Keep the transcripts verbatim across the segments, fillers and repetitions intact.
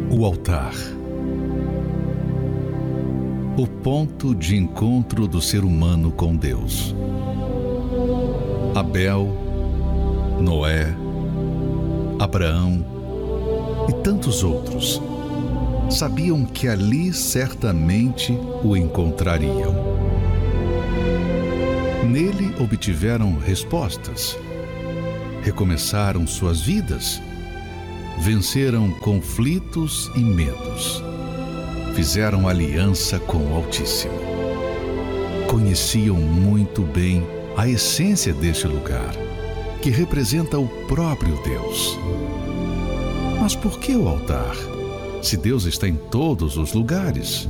O altar. O ponto de encontro do ser humano com Deus. Abel, Noé, Abraão e tantos outros sabiam que ali certamente o encontrariam. Nele obtiveram respostas, recomeçaram suas vidas, venceram conflitos e medos, fizeram aliança com o Altíssimo. Conheciam muito bem a essência deste lugar, que representa o próprio Deus. Mas por que o altar, se Deus está em todos os lugares?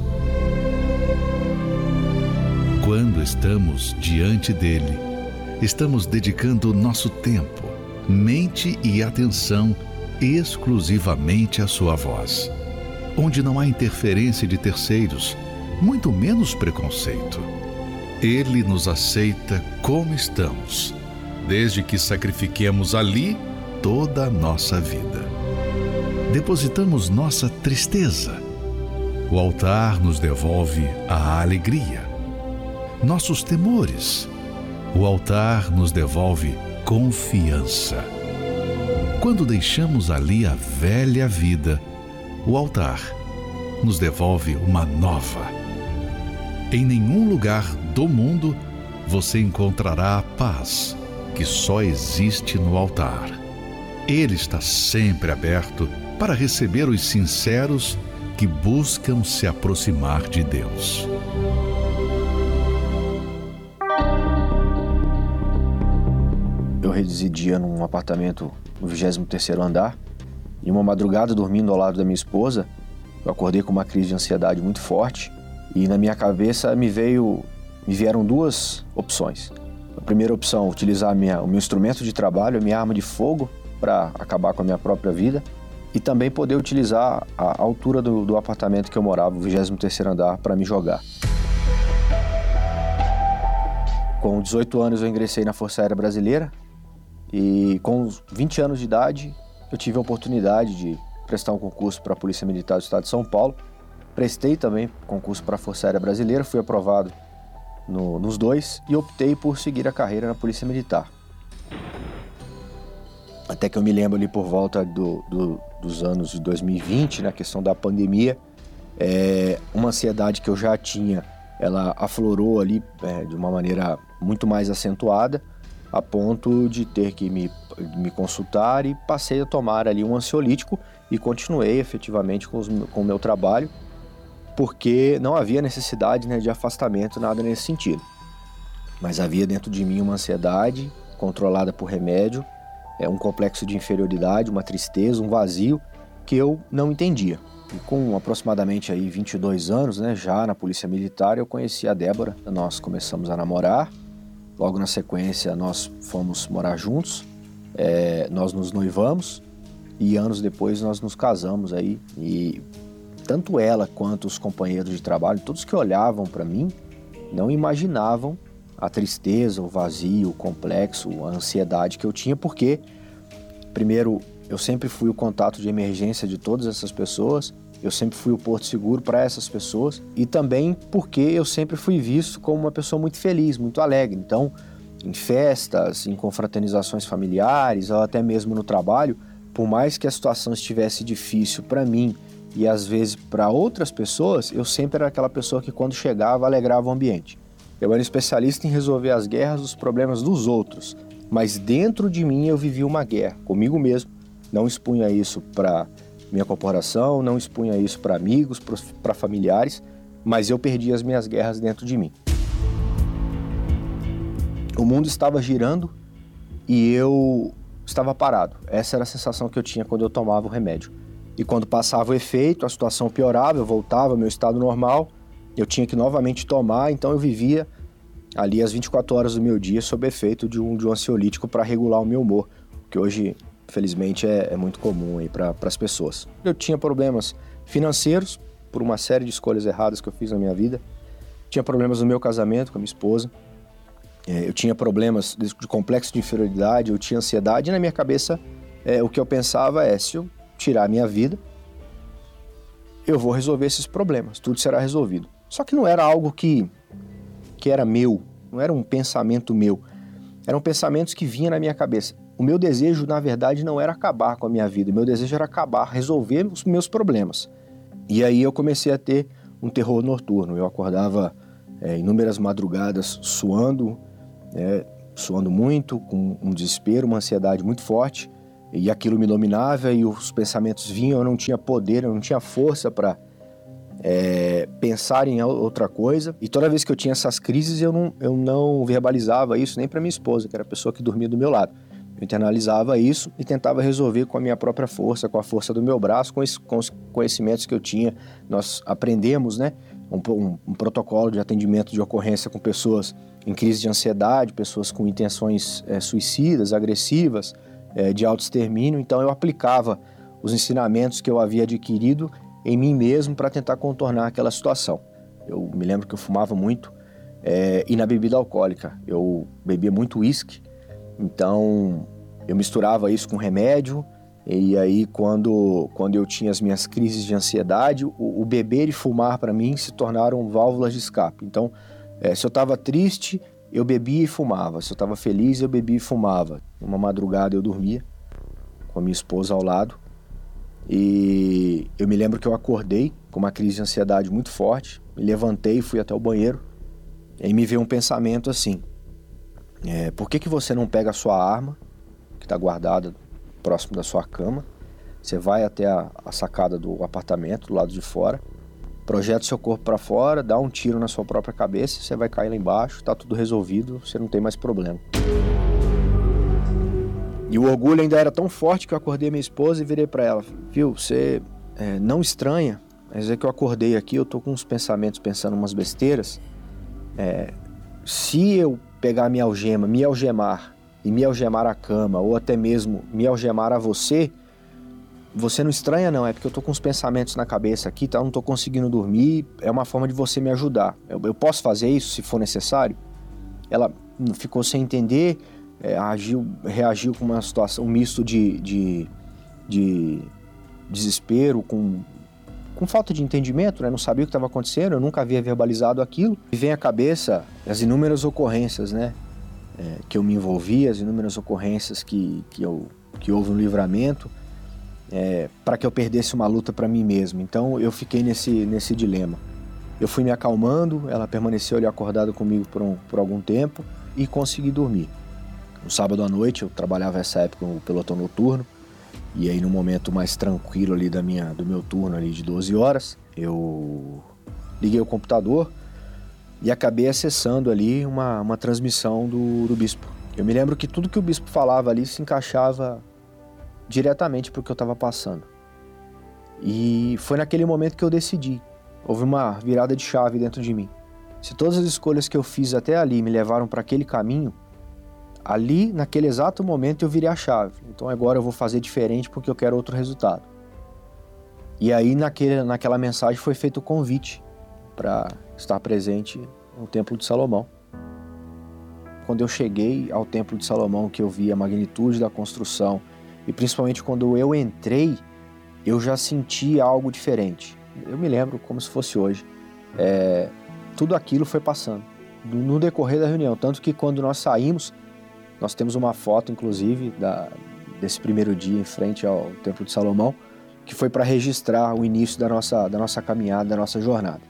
Quando estamos diante dele, estamos dedicando nosso tempo, mente e atenção exclusivamente à sua voz, onde não há interferência de terceiros, muito menos preconceito. Ele nos aceita como estamos, desde que sacrifiquemos ali toda a nossa vida. Depositamos nossa tristeza. O altar nos devolve a alegria. Nossos temores. O altar nos devolve confiança. Quando deixamos ali a velha vida, o altar nos devolve uma nova. Em nenhum lugar do mundo você encontrará a paz que só existe no altar. Ele está sempre aberto para receber os sinceros que buscam se aproximar de Deus. Eu residia num apartamento no vigésimo terceiro andar e uma madrugada, dormindo ao lado da minha esposa, eu acordei com uma crise de ansiedade muito forte e na minha cabeça me veio, me vieram duas opções. A primeira opção, utilizar a minha, o meu instrumento de trabalho, a minha arma de fogo, para acabar com a minha própria vida, e também poder utilizar a altura do, do apartamento que eu morava, o vigésimo terceiro andar, para me jogar. Com dezoito anos eu ingressei na Força Aérea Brasileira e com vinte anos de idade eu tive a oportunidade de prestar um concurso para a Polícia Militar do Estado de São Paulo. Prestei também concurso para a Força Aérea Brasileira, fui aprovado no, nos dois e optei por seguir a carreira na Polícia Militar. Até que eu me lembro ali por volta do, do, dos anos de dois mil e vinte, na questão da pandemia, é, uma ansiedade que eu já tinha, ela aflorou ali é, de uma maneira muito mais acentuada, a ponto de ter que me, me consultar e passei a tomar ali um ansiolítico e continuei efetivamente com, os, com o meu trabalho, porque não havia necessidade, né, de afastamento, nada nesse sentido. Mas havia dentro de mim uma ansiedade controlada por remédio, é, um complexo de inferioridade, uma tristeza, um vazio que eu não entendia. E com aproximadamente aí vinte e dois anos, né, já na Polícia Militar, eu conheci a Débora, nós começamos a namorar. Logo na sequência, nós fomos morar juntos, é, nós nos noivamos e anos depois nós nos casamos aí. E tanto ela quanto os companheiros de trabalho, todos que olhavam para mim, não imaginavam a tristeza, o vazio, o complexo, a ansiedade que eu tinha, porque, primeiro, eu sempre fui o contato de emergência de todas essas pessoas, eu sempre fui o porto seguro para essas pessoas e também porque eu sempre fui visto como uma pessoa muito feliz, muito alegre. Então, em festas, em confraternizações familiares ou até mesmo no trabalho, por mais que a situação estivesse difícil para mim e às vezes para outras pessoas, eu sempre era aquela pessoa que quando chegava alegrava o ambiente. Eu era especialista em resolver as guerras dos problemas dos outros, mas dentro de mim eu vivia uma guerra comigo mesmo, não expunha isso para minha corporação, não expunha isso para amigos, para familiares, mas eu perdi as minhas guerras dentro de mim. O mundo estava girando e eu estava parado. Essa era a sensação que eu tinha quando eu tomava o remédio. E quando passava o efeito, a situação piorava, eu voltava ao meu estado normal, eu tinha que novamente tomar, então eu vivia ali as vinte e quatro horas do meu dia sob efeito de um, de um ansiolítico para regular o meu humor, que hoje, felizmente, é, é muito comum aí para as pessoas. Eu tinha problemas financeiros, por uma série de escolhas erradas que eu fiz na minha vida. Tinha problemas no meu casamento com a minha esposa. É, eu tinha problemas de, de complexo de inferioridade, eu tinha ansiedade. E na minha cabeça, é, o que eu pensava é, se eu tirar a minha vida, eu vou resolver esses problemas, tudo será resolvido. Só que não era algo que, que era meu, não era um pensamento meu, eram pensamentos que vinham na minha cabeça. O meu desejo, na verdade, não era acabar com a minha vida, o meu desejo era acabar, resolver os meus problemas. E aí eu comecei a ter um terror noturno, eu acordava é, inúmeras madrugadas suando, é, suando muito, com um desespero, uma ansiedade muito forte, e aquilo me dominava e os pensamentos vinham, eu não tinha poder, eu não tinha força para é, pensar em outra coisa. E toda vez que eu tinha essas crises, eu não, eu não verbalizava isso nem para minha esposa, que era a pessoa que dormia do meu lado. Eu internalizava isso e tentava resolver com a minha própria força, com a força do meu braço, com, esse, com os conhecimentos que eu tinha. Nós aprendemos, né, um, um, um protocolo de atendimento de ocorrência com pessoas em crise de ansiedade, pessoas com intenções é, suicidas, agressivas, é, de autoextermínio. Então eu aplicava os ensinamentos que eu havia adquirido em mim mesmo para tentar contornar aquela situação. Eu me lembro que eu fumava muito é, e na bebida alcoólica. Eu bebia muito uísque, então eu misturava isso com remédio e aí quando, quando eu tinha as minhas crises de ansiedade, o, o beber e fumar para mim se tornaram válvulas de escape. Então é, se eu estava triste, eu bebia e fumava. Se eu estava feliz, eu bebia e fumava. Uma madrugada eu dormia com a minha esposa ao lado e eu me lembro que eu acordei com uma crise de ansiedade muito forte, me levantei e fui até o banheiro e aí me veio um pensamento assim, é, por que que você não pega a sua arma, que está guardada próximo da sua cama, você vai até a, a sacada do apartamento, do lado de fora, projeta o seu corpo para fora, dá um tiro na sua própria cabeça, você vai cair lá embaixo, tá tudo resolvido, você não tem mais problema. E o orgulho ainda era tão forte que eu acordei minha esposa e virei para ela, viu, você é, não estranha, mas é que eu acordei aqui, eu tô com uns pensamentos, pensando umas besteiras, é, se eu pegar a minha algema, me algemar e me algemar a cama, ou até mesmo me algemar a você, você não estranha não, é porque eu tô com uns pensamentos na cabeça aqui, tá? Eu não tô conseguindo dormir, é uma forma de você me ajudar. Eu, eu posso fazer isso se for necessário? Ela ficou sem entender, é, agiu, reagiu com uma situação, um misto de, de, de desespero, com, com falta de entendimento, né? Não sabia o que estava acontecendo, eu nunca havia verbalizado aquilo. E vem à cabeça as inúmeras ocorrências, né? É, que eu me envolvi, as inúmeras ocorrências que, que, eu, que houve no livramento, É, para que eu perdesse uma luta para mim mesmo. Então eu fiquei nesse, nesse dilema. Eu fui me acalmando, ela permaneceu ali acordada comigo por, um, por algum tempo e consegui dormir. No sábado à noite, eu trabalhava essa época no pelotão noturno, e aí no momento mais tranquilo ali da minha, do meu turno ali de doze horas, eu liguei o computador e acabei acessando ali uma, uma transmissão do, do bispo. Eu me lembro que tudo que o bispo falava ali se encaixava diretamente para o que eu estava passando. E foi naquele momento que eu decidi. Houve uma virada de chave dentro de mim. Se todas as escolhas que eu fiz até ali me levaram para aquele caminho, ali, naquele exato momento, eu virei a chave. Então agora eu vou fazer diferente porque eu quero outro resultado. E aí naquele, naquela mensagem foi feito o convite para estar presente no Templo de Salomão. Quando eu cheguei ao Templo de Salomão, que eu vi a magnitude da construção, e principalmente quando eu entrei, eu já senti algo diferente. Eu me lembro como se fosse hoje. É, tudo aquilo foi passando no decorrer da reunião. Tanto que quando nós saímos, nós temos uma foto, inclusive, da, desse primeiro dia em frente ao Templo de Salomão, que foi para registrar o início da nossa, da nossa caminhada, da nossa jornada.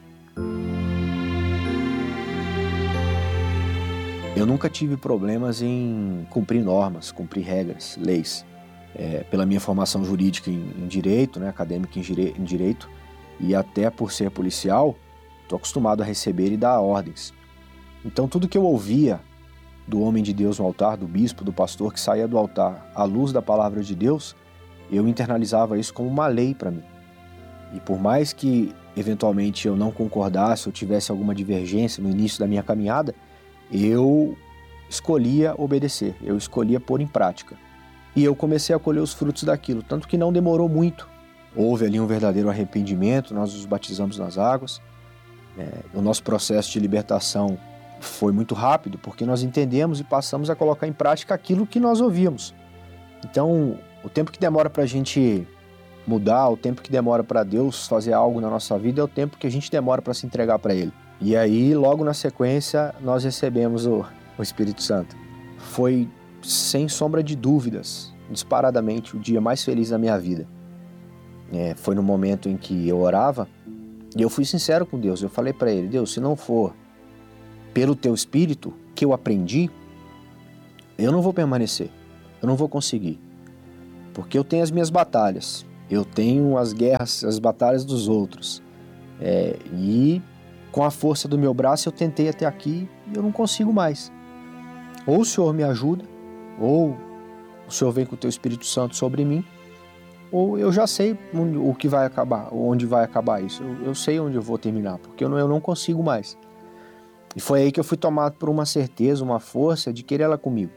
Eu nunca tive problemas em cumprir normas, cumprir regras, leis. É, pela minha formação jurídica em, em direito, né, acadêmica em, dire, em direito, e até por ser policial, estou acostumado a receber e dar ordens. Então tudo que eu ouvia do homem de Deus no altar, do bispo, do pastor que saía do altar à luz da palavra de Deus, eu internalizava isso como uma lei para mim. E por mais que eventualmente eu não concordasse ou tivesse alguma divergência no início da minha caminhada, eu escolhia obedecer, eu escolhia pôr em prática. E eu comecei a colher os frutos daquilo, tanto que não demorou muito. Houve ali um verdadeiro arrependimento, nós nos batizamos nas águas. É, o nosso processo de libertação foi muito rápido, porque nós entendemos e passamos a colocar em prática aquilo que nós ouvíamos. Então, o tempo que demora para a gente mudar, o tempo que demora para Deus fazer algo na nossa vida é o tempo que a gente demora para se entregar para Ele. E aí, logo na sequência, nós recebemos o, o Espírito Santo. Foi, sem sombra de dúvidas, disparadamente, o dia mais feliz da minha vida. É, foi no momento em que eu orava e eu fui sincero com Deus. Eu falei para Ele: Deus, se não for pelo Teu Espírito que eu aprendi, eu não vou permanecer, eu não vou conseguir. Porque eu tenho as minhas batalhas, eu tenho as guerras, as batalhas dos outros. É, e com a força do meu braço eu tentei até aqui e eu não consigo mais. Ou o Senhor me ajuda, ou o Senhor vem com o Teu Espírito Santo sobre mim, ou eu já sei o que vai acabar, onde vai acabar isso. Eu, eu sei onde eu vou terminar, porque eu não, eu não consigo mais. E foi aí que eu fui tomado por uma certeza, uma força de querer ela comigo.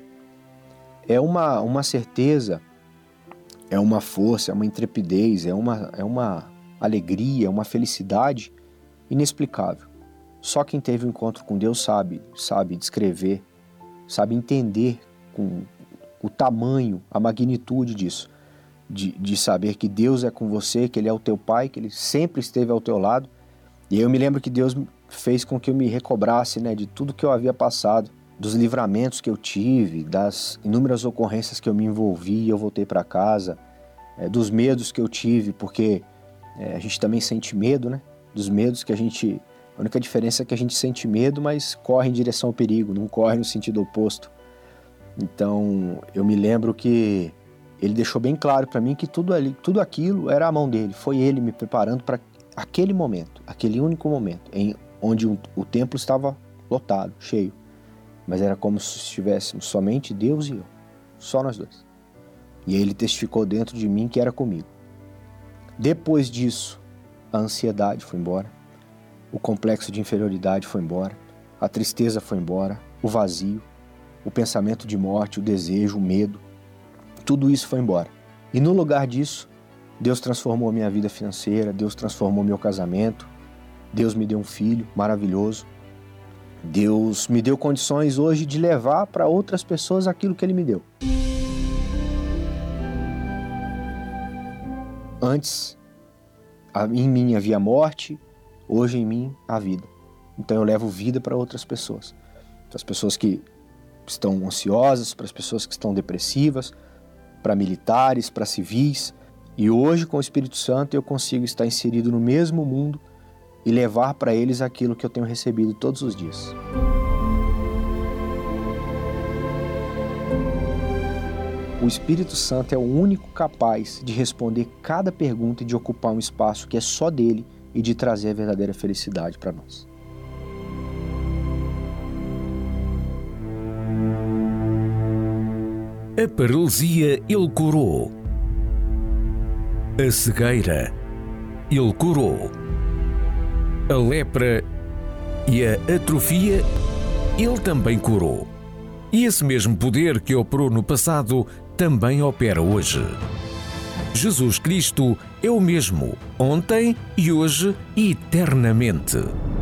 É uma, uma certeza, é uma força, é uma intrepidez, é uma, é uma alegria, é uma felicidade inexplicável. Só quem teve um encontro com Deus sabe, sabe descrever, sabe entender com o tamanho, a magnitude disso. De, de saber que Deus é com você, que Ele é o teu Pai, que Ele sempre esteve ao teu lado. E eu me lembro que Deus fez com que eu me recobrasse, né, de tudo que eu havia passado, dos livramentos que eu tive, das inúmeras ocorrências que eu me envolvi e eu voltei para casa, é, dos medos que eu tive, porque é, a gente também sente medo, né? Dos medos que a gente... A única diferença é que a gente sente medo, mas corre em direção ao perigo, não corre no sentido oposto. Então, eu me lembro que Ele deixou bem claro para mim que tudo, ali, tudo aquilo era a mão dele, foi Ele me preparando para aquele momento, aquele único momento, em onde o, o templo estava lotado, cheio, mas era como se estivéssemos somente Deus e eu, só nós dois. E aí Ele testificou dentro de mim que era comigo. Depois disso, a ansiedade foi embora, o complexo de inferioridade foi embora, a tristeza foi embora, o vazio, o pensamento de morte, o desejo, o medo, tudo isso foi embora. E no lugar disso, Deus transformou a minha vida financeira, Deus transformou meu casamento, Deus me deu um filho maravilhoso, Deus me deu condições hoje de levar para outras pessoas aquilo que Ele me deu. Antes, em mim havia morte, hoje em mim há vida. Então eu levo vida para outras pessoas. Para as pessoas que estão ansiosas, para as pessoas que estão depressivas, para militares, para civis. E hoje, com o Espírito Santo, eu consigo estar inserido no mesmo mundo e levar para eles aquilo que eu tenho recebido todos os dias. O Espírito Santo é o único capaz de responder cada pergunta e de ocupar um espaço que é só dele e de trazer a verdadeira felicidade para nós. A paralisia Ele curou. A cegueira Ele curou. A lepra e a atrofia Ele também curou. E esse mesmo poder que operou no passado também opera hoje. Jesus Cristo é o mesmo, ontem e hoje e eternamente.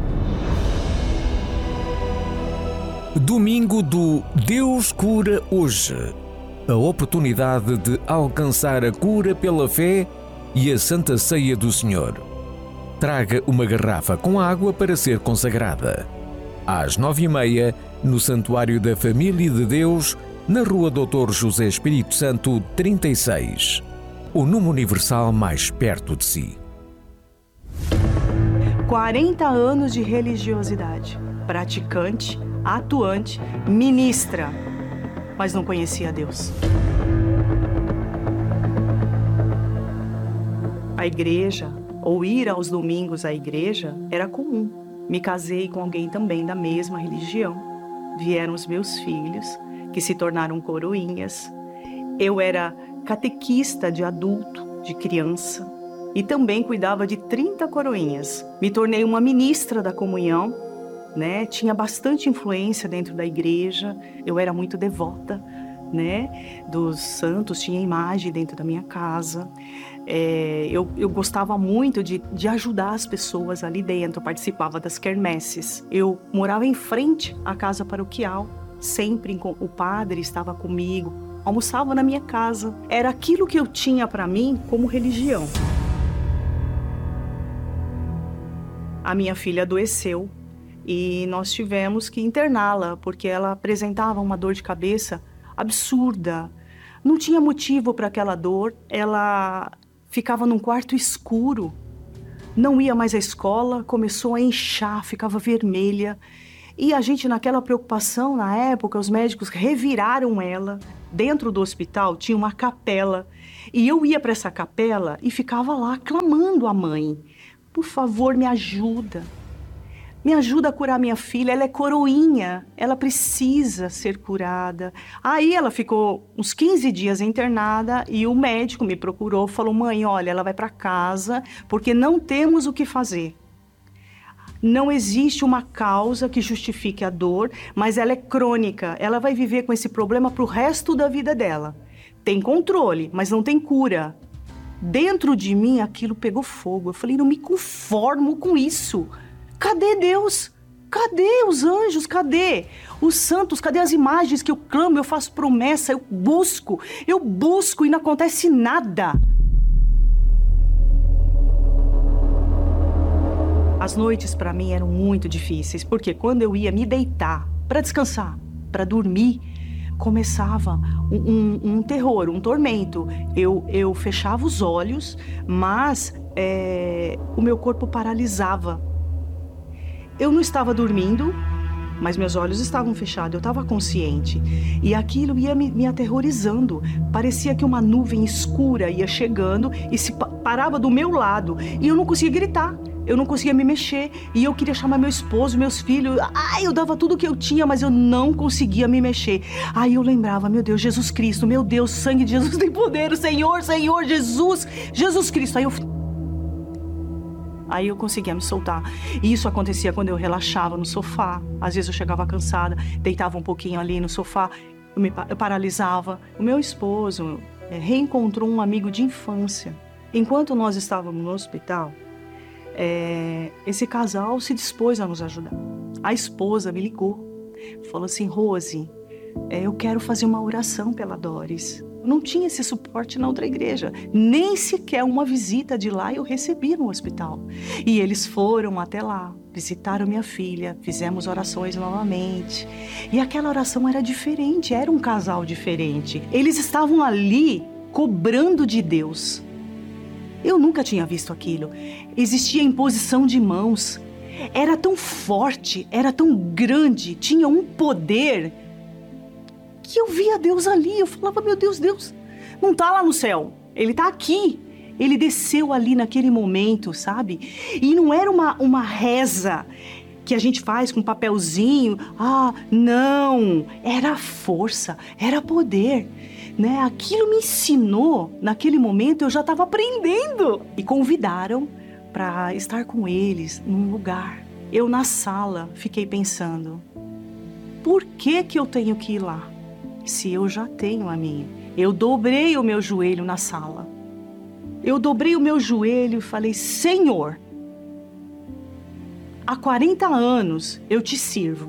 Domingo do Deus Cura Hoje. A oportunidade de alcançar a cura pela fé e a Santa Ceia do Senhor. Traga uma garrafa com água para ser consagrada. Às nove e meia, no Santuário da Família de Deus, na Rua doutor José Espírito Santo, trinta e seis. O número universal mais perto de si. quarenta anos de religiosidade. Praticante, atuante, ministra, mas não conhecia Deus. A igreja, ou ir aos domingos à igreja, era comum. Me casei com alguém também da mesma religião. Vieram os meus filhos, que se tornaram coroinhas. Eu era catequista de adulto, de criança, e também cuidava de trinta coroinhas. Me tornei uma ministra da comunhão, né? Tinha bastante influência dentro da igreja, eu era muito devota, né? Dos santos, tinha imagem dentro da minha casa. É, eu, eu gostava muito de, de ajudar as pessoas ali dentro, eu participava das quermesses. Eu morava em frente à casa paroquial, sempre o padre estava comigo, almoçava na minha casa. Era aquilo que eu tinha para mim como religião. A minha filha adoeceu e nós tivemos que interná-la, porque ela apresentava uma dor de cabeça absurda. Não tinha motivo para aquela dor, ela ficava num quarto escuro, não ia mais à escola, começou a inchar, ficava vermelha. E a gente, naquela preocupação, na época, os médicos reviraram ela. Dentro do hospital tinha uma capela. E eu ia para essa capela e ficava lá clamando à mãe. Por favor, me ajuda. Me ajuda a curar minha filha, ela é coroinha, ela precisa ser curada. Aí ela ficou uns quinze dias internada e o médico me procurou, falou, mãe, olha, ela vai para casa porque não temos o que fazer. Não existe uma causa que justifique a dor, mas ela é crônica, ela vai viver com esse problema para o resto da vida dela. Tem controle, mas não tem cura. Dentro de mim aquilo pegou fogo, eu falei, não me conformo com isso. Cadê Deus? Cadê os anjos? Cadê os santos? Cadê as imagens que eu clamo, eu faço promessa, eu busco, eu busco e não acontece nada. As noites para mim eram muito difíceis, porque quando eu ia me deitar para descansar, para dormir, começava um, um, um terror, um tormento. Eu, eu fechava os olhos, mas é, o meu corpo paralisava. Eu não estava dormindo, mas meus olhos estavam fechados, eu estava consciente. E aquilo ia me, me aterrorizando. Parecia que uma nuvem escura ia chegando e se pa- parava do meu lado. E eu não conseguia gritar, eu não conseguia me mexer. E eu queria chamar meu esposo, meus filhos. Ai, eu dava tudo o que eu tinha, mas eu não conseguia me mexer. Aí eu lembrava, meu Deus, Jesus Cristo, meu Deus, o sangue de Jesus tem poder. O Senhor, Senhor, Jesus, Jesus Cristo. Aí eu... Aí eu conseguia me soltar. E isso acontecia quando eu relaxava no sofá. Às vezes eu chegava cansada, deitava um pouquinho ali no sofá, eu, me, eu paralisava. O meu esposo é, reencontrou um amigo de infância. Enquanto nós estávamos no hospital, é, esse casal se dispôs a nos ajudar. A esposa me ligou, falou assim, Rose, é, eu quero fazer uma oração pela Doris. Não tinha esse suporte na outra igreja, nem sequer uma visita de lá eu recebi no hospital. E eles foram até lá, visitaram minha filha, fizemos orações novamente. E aquela oração era diferente, era um casal diferente. Eles estavam ali cobrando de Deus. Eu nunca tinha visto aquilo. Existia imposição de mãos. Era tão forte, era tão grande, tinha um poder... que eu via Deus ali, eu falava, meu Deus, Deus não está lá no céu, Ele está aqui. Ele desceu ali naquele momento, sabe? E não era uma, uma reza que a gente faz com um papelzinho, ah, não, era força, era poder, né? Aquilo me ensinou, naquele momento eu já estava aprendendo. E convidaram para estar com eles num lugar. Eu na sala fiquei pensando, por que que eu tenho que ir lá? Se eu já tenho a minha. Eu dobrei o meu joelho na sala. Eu dobrei o meu joelho e falei, Senhor, há quarenta anos eu te sirvo.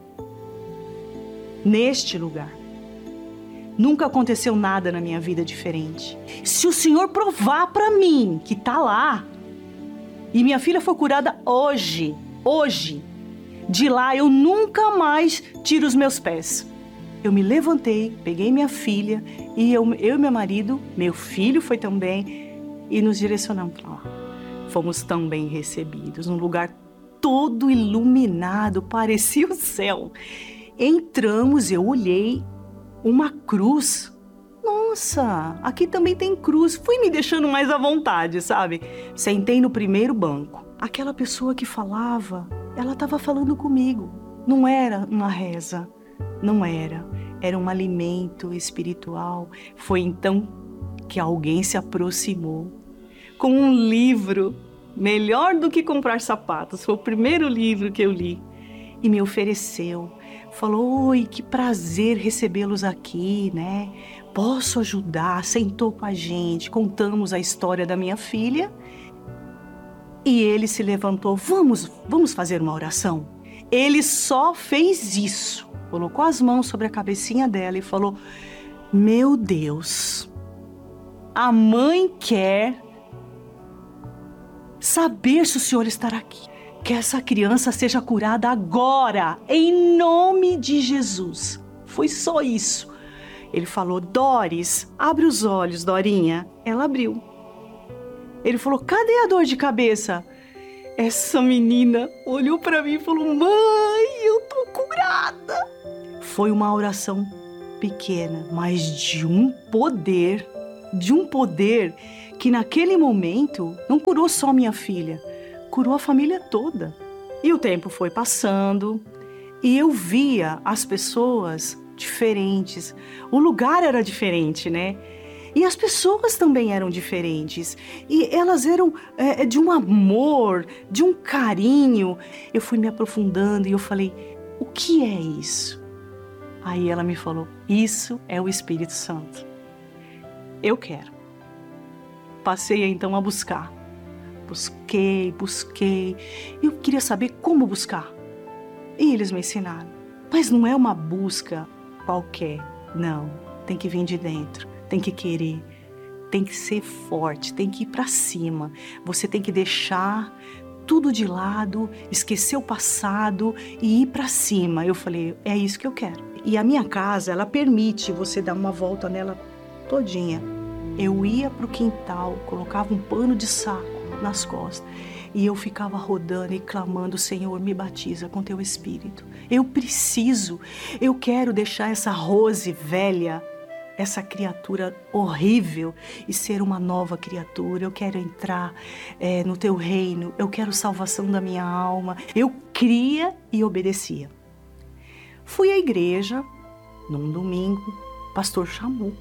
Neste lugar. Nunca aconteceu nada na minha vida diferente. Se o Senhor provar para mim que tá lá, e minha filha foi curada hoje, hoje, de lá eu nunca mais tiro os meus pés. Eu me levantei, peguei minha filha e eu, eu e meu marido, meu filho foi também, e nos direcionamos para lá. Fomos tão bem recebidos, num lugar todo iluminado, parecia o céu. Entramos, eu olhei, uma cruz. Nossa, aqui também tem cruz. Fui me deixando mais à vontade, sabe? Sentei no primeiro banco. Aquela pessoa que falava, ela estava falando comigo. Não era uma reza. Não era, era um alimento espiritual. Foi então que alguém se aproximou com um livro, melhor do que comprar sapatos. Foi o primeiro livro que eu li e me ofereceu. Falou, oi, que prazer recebê-los aqui, né? Posso ajudar? Sentou com a gente, contamos a história da minha filha e ele se levantou. Vamos, vamos fazer uma oração? Ele só fez isso. Colocou as mãos sobre a cabecinha dela e falou, Meu Deus, a mãe quer saber se o senhor estará aqui. Que essa criança seja curada agora, em nome de Jesus. Foi só isso. Ele falou, Doris, abre os olhos, Dorinha. Ela abriu. Ele falou, cadê a dor de cabeça? Essa menina olhou para mim e falou, mãe, eu tô curada. Foi uma oração pequena, mas de um poder, de um poder que naquele momento não curou só minha filha, curou a família toda. E o tempo foi passando e eu via as pessoas diferentes. O lugar era diferente, né? E as pessoas também eram diferentes. E elas eram é, de um amor, de um carinho. Eu fui me aprofundando e eu falei, o que é isso? Aí ela me falou, isso é o Espírito Santo. Eu quero. Passei então a buscar. Busquei, busquei. Eu queria saber como buscar. E eles me ensinaram. Mas não é uma busca qualquer. Não, tem que vir de dentro. Tem que querer. Tem que ser forte. Tem que ir para cima. Você tem que deixar tudo de lado, esquecer o passado e ir para cima. Eu falei, é isso que eu quero. E a minha casa, ela permite você dar uma volta nela todinha. Eu ia pro quintal, colocava um pano de saco nas costas e eu ficava rodando e clamando, Senhor, me batiza com teu Espírito. Eu preciso, eu quero deixar essa Rose velha, essa criatura horrível e ser uma nova criatura. Eu quero entrar é, no teu reino, eu quero salvação da minha alma. Eu cria e obedecia. Fui à igreja, num domingo, o pastor chamou.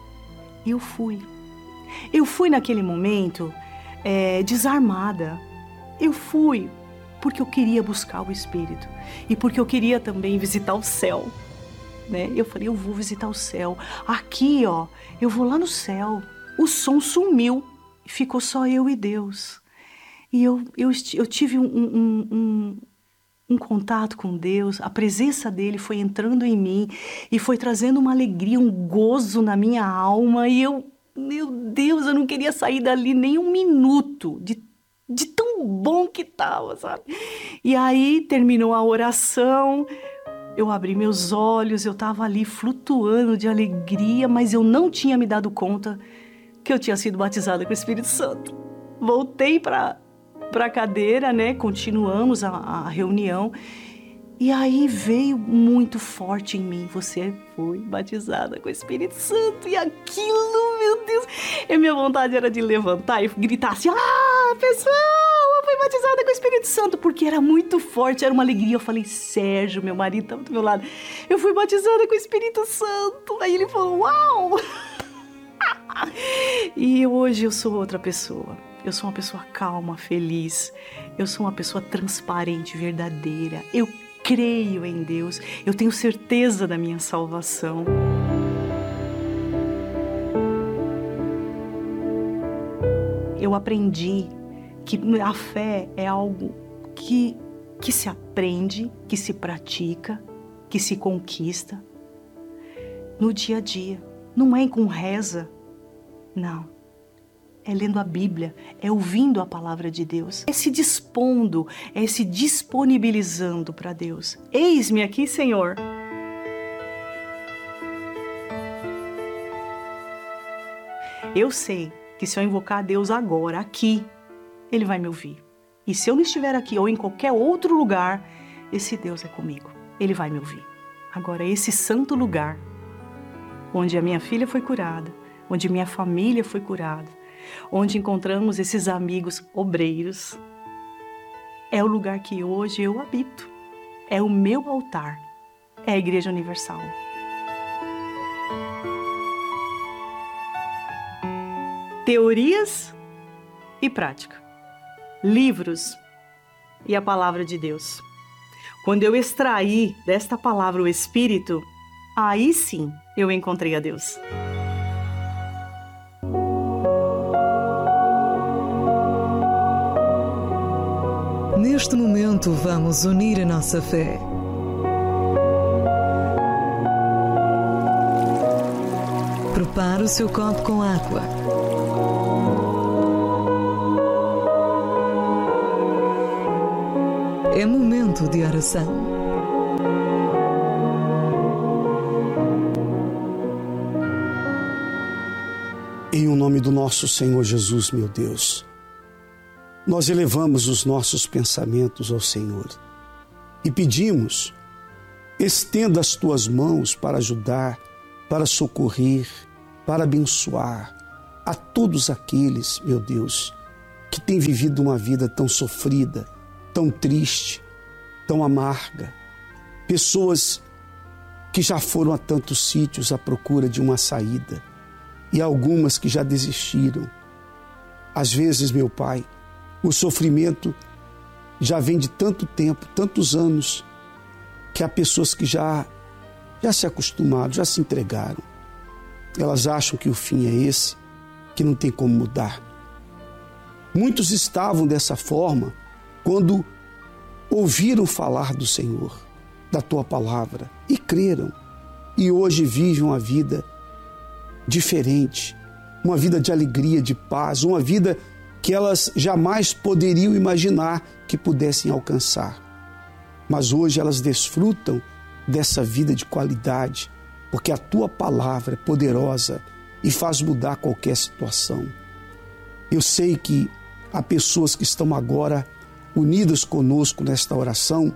Eu fui. Eu fui naquele momento é, desarmada. Eu fui porque eu queria buscar o Espírito e porque eu queria também visitar o céu. Né? Eu falei, eu vou visitar o céu. Aqui, ó, eu vou lá no céu. O som sumiu, ficou só eu e Deus. E eu, eu, eu tive um, um, um, um contato com Deus, a presença dele foi entrando em mim e foi trazendo uma alegria, um gozo na minha alma. E eu, meu Deus, eu não queria sair dali nem um minuto, de, de tão bom que estava, sabe? E aí terminou a oração. Eu abri meus olhos, eu estava ali flutuando de alegria, mas eu não tinha me dado conta que eu tinha sido batizada com o Espírito Santo. Voltei para a cadeira, né? Continuamos a, a reunião e aí veio muito forte em mim, você foi batizada com o Espírito Santo. E aquilo, meu Deus, a minha vontade era de levantar e gritar assim, ah, pessoal, eu fui batizada com o Espírito Santo, porque era muito forte, era uma alegria. Eu falei, Sérgio, meu marido estava do meu lado, eu fui batizada com o Espírito Santo. Aí ele falou, uau! E hoje eu sou outra pessoa. Eu sou uma pessoa calma, feliz. Eu sou uma pessoa transparente, verdadeira. Eu creio em Deus. Eu tenho certeza da minha salvação. Eu aprendi que a fé é algo que, que se aprende, que se pratica, que se conquista no dia a dia. Não é com reza, não. É lendo a Bíblia, é ouvindo a palavra de Deus, é se dispondo, é se disponibilizando para Deus. Eis-me aqui, Senhor. Eu sei que se eu invocar a Deus agora, aqui, Ele vai me ouvir. E se eu não estiver aqui ou em qualquer outro lugar, esse Deus é comigo. Ele vai me ouvir. Agora, esse santo lugar, onde a minha filha foi curada, onde minha família foi curada, onde encontramos esses amigos obreiros, é o lugar que hoje eu habito. É o meu altar. É a Igreja Universal. Teorias e prática. Livros e a palavra de Deus. Quando eu extraí desta palavra o Espírito, aí sim eu encontrei a Deus. Neste momento, vamos unir a nossa fé. Prepare o seu copo com água. É momento de oração. Em o nome do nosso Senhor Jesus, meu Deus, nós elevamos os nossos pensamentos ao Senhor e pedimos, estenda as tuas mãos para ajudar, para socorrer, para abençoar a todos aqueles, meu Deus, que têm vivido uma vida tão sofrida, tão triste, tão amarga. Pessoas que já foram a tantos sítios à procura de uma saída e algumas que já desistiram. Às vezes, meu Pai, o sofrimento já vem de tanto tempo, tantos anos, que há pessoas que já, já se acostumaram, já se entregaram. Elas acham que o fim é esse, que não tem como mudar. Muitos estavam dessa forma quando ouviram falar do Senhor, da Tua palavra, e creram. E hoje vivem uma vida diferente, uma vida de alegria, de paz, uma vida que elas jamais poderiam imaginar que pudessem alcançar. Mas hoje elas desfrutam dessa vida de qualidade, porque a Tua palavra é poderosa e faz mudar qualquer situação. Eu sei que há pessoas que estão agora unidas conosco nesta oração,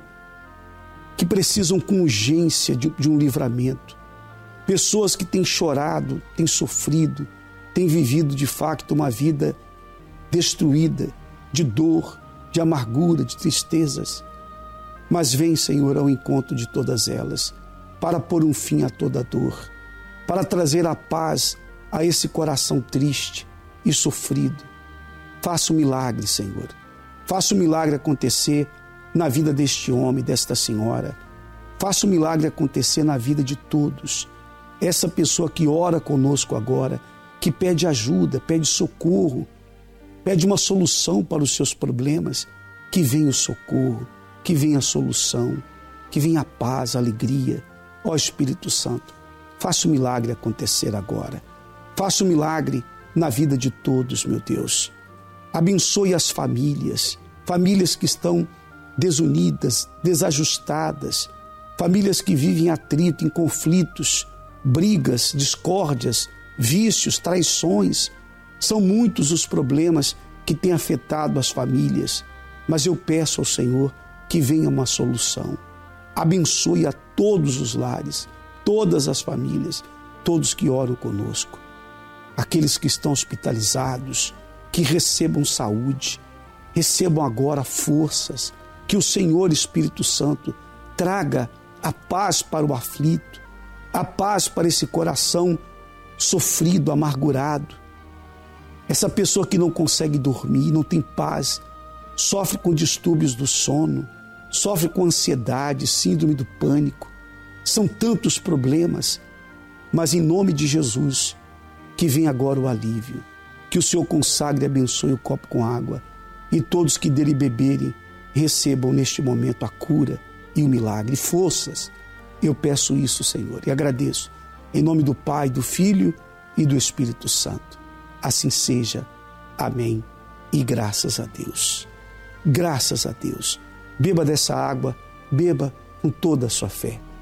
que precisam com urgência de, de um livramento. Pessoas que têm chorado, têm sofrido, têm vivido de fato uma vida destruída, de dor, de amargura, de tristezas. Mas vem, Senhor, ao encontro de todas elas, para pôr um fim a toda dor, para trazer a paz a esse coração triste e sofrido. Faça um milagre, Senhor. Faça um milagre acontecer na vida deste homem, desta senhora. Faça um milagre acontecer na vida de todos. Essa pessoa que ora conosco agora, que pede ajuda, pede socorro, pede uma solução para os seus problemas, que venha o socorro, que venha a solução, que venha a paz, a alegria. Ó Espírito Santo, faça o milagre acontecer agora. Faça o milagre na vida de todos, meu Deus. Abençoe as famílias, famílias que estão desunidas, desajustadas, famílias que vivem em atrito, em conflitos, brigas, discórdias, vícios, traições. São muitos os problemas que têm afetado as famílias, mas eu peço ao Senhor que venha uma solução. Abençoe a todos os lares, todas as famílias, todos que oram conosco. Aqueles que estão hospitalizados, que recebam saúde, recebam agora forças, que o Senhor Espírito Santo traga a paz para o aflito, a paz para esse coração sofrido, amargurado. Essa pessoa que não consegue dormir, não tem paz, sofre com distúrbios do sono, sofre com ansiedade, síndrome do pânico. São tantos problemas, mas em nome de Jesus, que venha agora o alívio, que o Senhor consagre e abençoe o copo com água e todos que dele beberem recebam neste momento a cura e o milagre. Forças, eu peço isso, Senhor, e agradeço em nome do Pai, do Filho e do Espírito Santo. Assim seja. Amém. E graças a Deus. Graças a Deus. Beba dessa água, beba com toda a sua fé.